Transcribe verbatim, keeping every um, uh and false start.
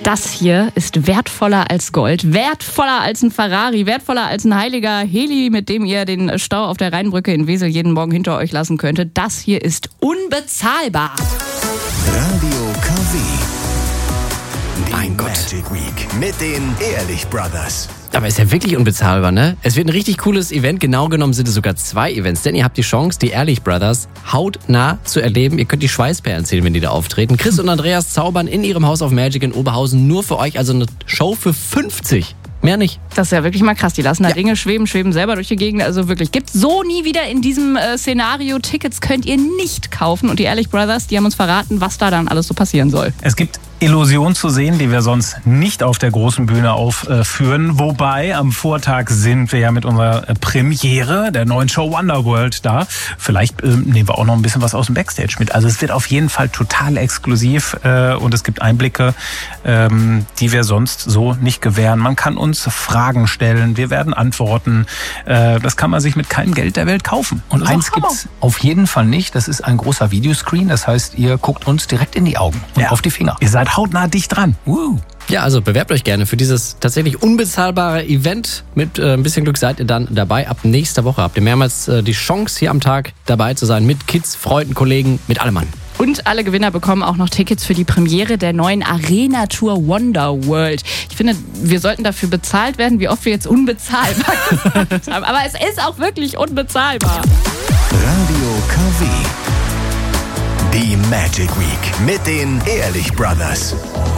Das hier ist wertvoller als Gold, wertvoller als ein Ferrari, wertvoller als ein heiliger Heli, mit dem ihr den Stau auf der Rheinbrücke in Wesel jeden Morgen hinter euch lassen könntet. Das hier ist unbezahlbar. Radio K W. Die Mein Gott. Magic Week mit den Ehrlich Brothers. Aber ist ja wirklich unbezahlbar, ne? Es wird ein richtig cooles Event. Genau genommen sind es sogar zwei Events. Denn ihr habt die Chance, die Ehrlich Brothers hautnah zu erleben. Ihr könnt die Schweißperlen zählen, wenn die da auftreten. Chris und Andreas zaubern in ihrem Haus auf Magic in Oberhausen nur für euch. Also eine Show für fünfzig. Mehr nicht. Das ist ja wirklich mal krass. Die lassen da Ja. Dinge schweben, schweben selber durch die Gegend. Also wirklich, gibt's so nie wieder in diesem äh, Szenario. Tickets könnt ihr nicht kaufen. Und die Ehrlich Brothers, die haben uns verraten, was da dann alles so passieren soll. Es gibt Illusionen zu sehen, die wir sonst nicht auf der großen Bühne aufführen. Wobei, am Vortag sind wir ja mit unserer Premiere der neuen Show Wonderworld da. Vielleicht äh, nehmen wir auch noch ein bisschen was aus dem Backstage mit. Also es wird auf jeden Fall total exklusiv äh, und es gibt Einblicke, ähm, die wir sonst so nicht gewähren. Man kann uns Fragen stellen, wir werden antworten. Äh, das kann man sich mit keinem Geld der Welt kaufen. Und Das ist eins Hammer. gibt's auf jeden Fall nicht. Das ist ein großer Videoscreen. Das heißt, ihr guckt uns direkt in die Augen und Ja. auf die Finger. Ihr seid hautnah dicht dran. Uh. Ja, also bewerbt euch gerne für dieses tatsächlich unbezahlbare Event. Mit äh, ein bisschen Glück seid ihr dann dabei. Ab nächster Woche habt ihr mehrmals äh, die Chance, hier am Tag dabei zu sein. Mit Kids, Freunden, Kollegen, mit allem Mann. Und alle Gewinner bekommen auch noch Tickets für die Premiere der neuen Arena-Tour Wonderworld. Ich finde, wir sollten dafür bezahlt werden, wie oft wir jetzt unbezahlbar gesagt haben. Aber es ist auch wirklich unbezahlbar. Radio K W. Die Magic Week mit den Ehrlich Brothers.